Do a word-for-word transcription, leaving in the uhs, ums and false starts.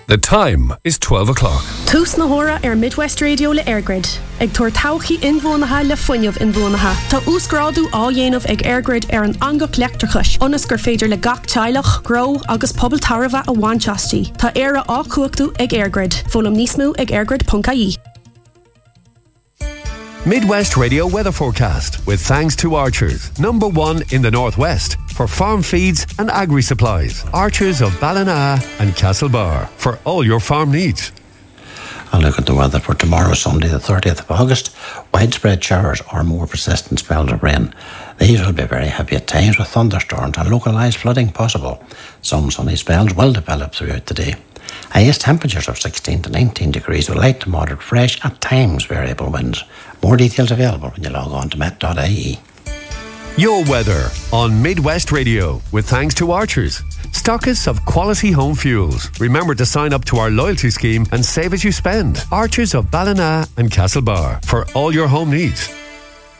The time is twelve o'clock. Tús na hora ar Midwest Radio le Airgrid. Ag tuair tauchaí inmhónatha le fuinneamh inmhónatha. Tá úscrádú á dhéanamh ag Airgrid ar an angach leictrachais. Onas gur féidir le gach teilech, gro agus pobl tarbha a bhainteastí. Tá éire á cuachtú ag Airgrid. Fólam níos mó ag airgrid dot I E. Midwest Radio weather forecast with thanks to Archers, number one in the northwest for farm feeds and agri supplies. Archers of Ballina and Castlebar for all your farm needs. And look at the weather for tomorrow, Sunday the thirtieth of August. Widespread showers or more persistent spells of rain. These will be very heavy at times with thunderstorms and localised flooding possible. Some sunny spells will develop throughout the day. Highest temperatures of sixteen to nineteen degrees with light to moderate fresh, at times variable winds. More details available when you log on to met dot I E. Your weather on Midwest Radio with thanks to Archers, stockists of quality home fuels. Remember to sign up to our loyalty scheme and save as you spend. Archers of Ballina and Castlebar for all your home needs.